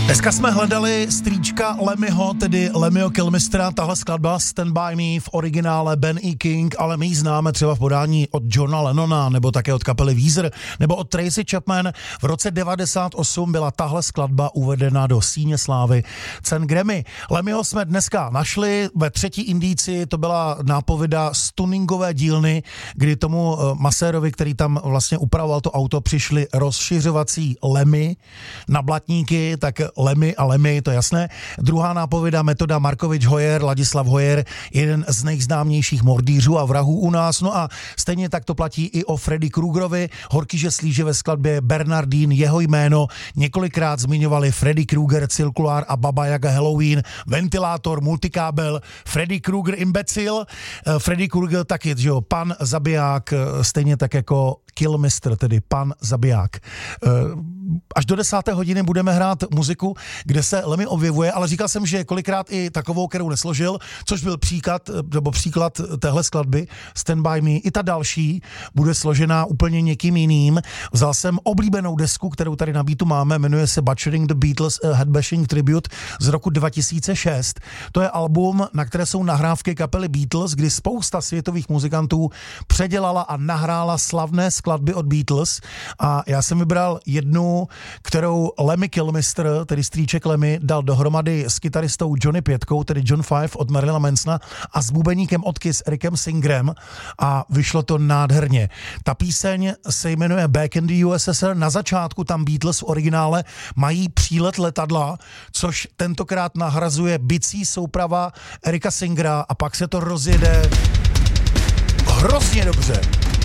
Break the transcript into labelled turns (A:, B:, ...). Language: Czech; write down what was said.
A: Dneska jsme hledali strýčka Lemmyho, tedy Lemmyho Kilmistera, tahle skladba Stand By Me v originále Ben E. King, ale my ji známe třeba v podání od Johna Lennona, nebo také od kapely Weezer, nebo od Tracy Chapman. V roce 98 byla tahle skladba uvedena do síně slávy cen Grammy. Lemmyho jsme dneska našli ve třetí indici, to byla nápověda z tuningové dílny, kdy tomu masérovi, který tam vlastně upravoval to auto, přišli rozšiřovací Lemmy na blatníky, tak Lemmy a Lemmy, to jasné. Druhá nápověda metoda Markovič Hoyer, Ladislav Hoyer, jeden z nejznámějších mordýřů a vrahů u nás. No a stejně tak to platí i o Freddy Kruegerovi. Horkýže slíže ve skladbě Bernardín, jeho jméno několikrát zmiňovali Freddy Krueger, Cirkulár a Baba Yaga Halloween, Ventilátor, Multikábel, Freddy Krueger imbecil, Freddy Krueger taky, že jo, pan zabiják, stejně tak jako Kilmister, tedy pan zabiják. Až do 10. hodiny budeme hrát muziku, kde se Lemmy objevuje, ale říkal jsem, že kolikrát i takovou, kterou nesložil, což byl příklad téhle skladby Stand By Me. I ta další bude složená úplně někým jiným. Vzal jsem oblíbenou desku, kterou tady na beatu máme, jmenuje se Butchering the Beatles a Headbashing Tribute z roku 2006. To je album, na které jsou nahrávky kapely Beatles, kdy spousta světových muzikantů předělala a nahrála slavné skladby od Beatles a já jsem vybral jednu, kterou Lemmy Kilmister, tedy strýček Lemmy, dal dohromady s kytaristou Johnny Pětkou, tedy John Five od Marilyna Mansona a s bubeníkem od Kiss Ericem Singerem a vyšlo to nádherně. Ta píseň se jmenuje Back in the USSR, na začátku tam Beatles v originále mají přílet letadla, což tentokrát nahrazuje bicí souprava Erica Singera a pak se to rozjede hrozně dobře.